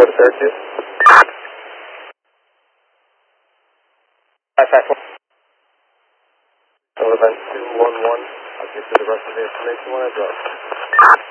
report to Syracuse. 554. Event 211. I'll get you the rest of the information when I drop.